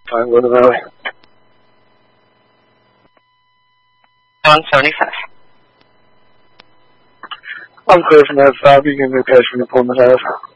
Fine, Golden Valley. 175. I'm clear from that stop. You can attach from the Pullman House.